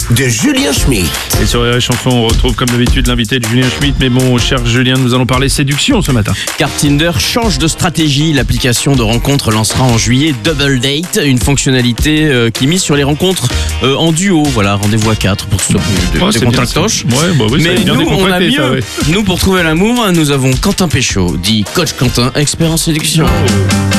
de Julien Schmitt. Et sur les chansons, on retrouve comme d'habitude l'invité de Julien Schmitt. Mais bon, cher Julien, nous allons parler séduction ce matin. Car Tinder change de stratégie. L'application de rencontre lancera en juillet Double Date, une fonctionnalité qui mise sur les rencontres en duo. Voilà, rendez-vous à 4 pour ceux C'est des bien contactoches. ça. Ouais, bah oui, ça Mais a bien nous, on a décontracté, mieux. ça, ouais. Nous, pour trouver l'amour, nous avons Quentin Péchaud, dit Coach Quentin, expert en séduction.